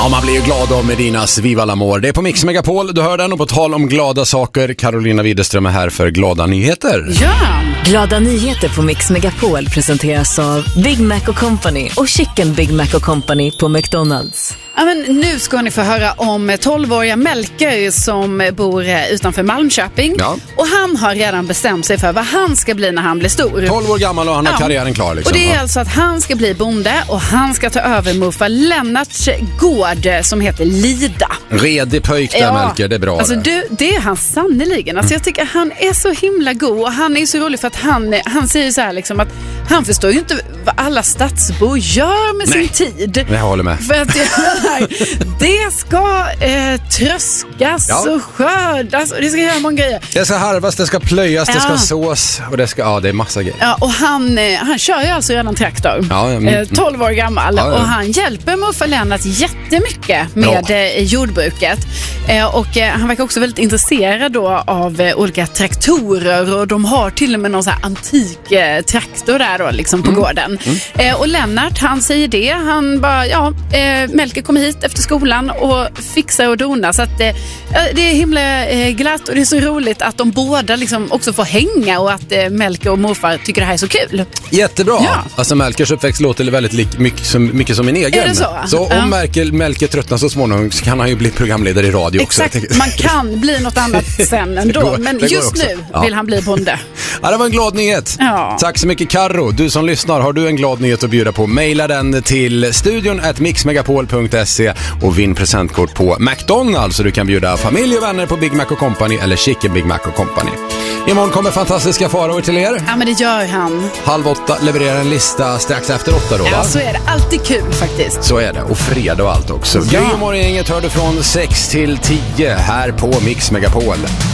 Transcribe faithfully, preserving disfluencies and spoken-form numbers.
Ja, man blir ju glad av Medinas Viva l'Amor. Det är på Mix Megapol, du hör den, och på tal om glada saker, Carolina Widerström är här för glada nyheter. Ja! Glada nyheter på Mix Megapol presenteras av Big Mac och Company och Chicken Big Mac och Company på McDonald's. Ja, men nu ska ni få höra om tolvåriga Melker som bor utanför Malmköping. Ja. Och han har redan bestämt sig för vad han ska bli när han blir stor. tolv år gammal och han har Ja. karriären klar liksom. Och det är Ja. alltså att han ska bli bonde och han ska ta över Muffa Lennarts gård som heter Lida. Redig pöjk där, Melker, det är bra. Alltså det. du, det är han sannoliken. Alltså jag tycker han är så himla god och han är så rolig för att han, han säger så här liksom att han förstår ju inte vad alla stadsbor gör med Nej. sin tid. Jag håller med. För att det, det ska eh, tröskas Ja. och skördas och det ska göra många grejer. Det ska harvas, det ska plöjas, det ska Ja. sås och det ska, ja, det är massa grejer. Ja, och han, eh, han kör ju alltså redan traktor. Ja, mm, eh, tolv år gammal. Ja, ja. Och han hjälper Muffa Lennart jättemycket med eh, jordbruket. Eh, och eh, han verkar också väldigt intresserad då av eh, olika traktorer och de har till och med någon så här antik eh, traktor där då liksom på Mm. gården. Mm. Eh, och Lennart, han säger det. Han bara, ja, eh, Melker kommer hit efter skolan och fixar och donar. Så att eh, det är himla eh, glatt och det är så roligt att de båda liksom också får hänga och att eh, Melker och morfar tycker det här är så kul. Jättebra. Ja. Alltså Melkers uppväxt låter väldigt lik, mycket, som, mycket som min egen. Är det så? Så om Ja. Melker, Melker tröttnar så småningom så kan han ju bli programledare i radio också. Exakt, man kan bli något annat sen ändå. Det går- men det går just också. nu Ja. vill han bli bonde. Ja, det var en glad nyhet. Ja. Tack så mycket, Karro. Du som lyssnar, har du en glad nyhet att bjuda på? Maila den till studion at mixmegapol punkt se och vinn presentkort på McDonald's, så du kan bjuda familj och vänner på Big Mac och Company eller Chicken Big Mac och Company. Imorgon kommer fantastiska faror till er. Ja, men det gör han. Halv åtta levererar en lista strax efter åtta då, va? Ja, så är det. Alltid kul faktiskt. Så är det, och fredag och allt också. Ja. Gry och morgongänget hör du från sex till tio här på Mix Megapol.